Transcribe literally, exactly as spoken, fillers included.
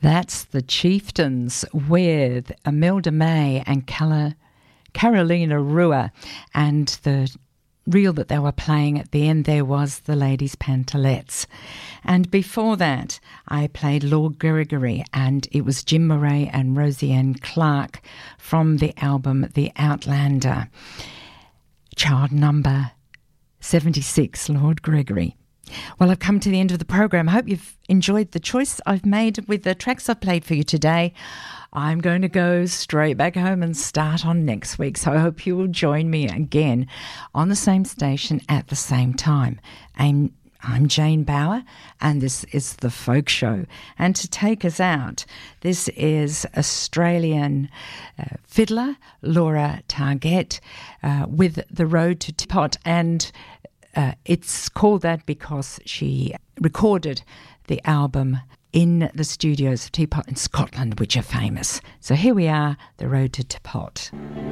That's the Chieftains with Imelda May and Cala, Carolina Rua, and the reel that they were playing at the end there was the Ladies' Pantalettes. And before that, I played Lord Gregory, and it was Jim Murray and Roseanne Clark from the album The Outlander. Child number seventy-six, Lord Gregory. Well, I've come to the end of the program. I hope you've enjoyed the choice I've made with the tracks I've played for you today. I'm going to go straight back home and start on next week, so I hope you will join me again on the same station at the same time. I'm, I'm Jane Bauer, and this is The Folk Show. And to take us out, this is Australian uh, fiddler Laura Targett uh, with The Road to Teapot, and Uh, it's called that because she recorded the album in the studios of Teapot in Scotland, which are famous. So here we are, The Road to Teapot.